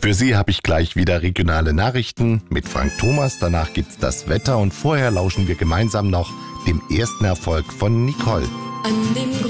Für Sie habe ich gleich wieder regionale Nachrichten mit Frank Thomas. Danach gibt's das Wetter und vorher lauschen wir gemeinsam noch dem ersten Erfolg von Nicole. An dem